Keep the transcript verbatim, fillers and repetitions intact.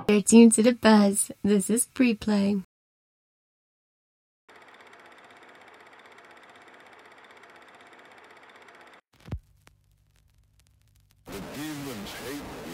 You're tuned to the buzz. This is pre-play. The demons hate me.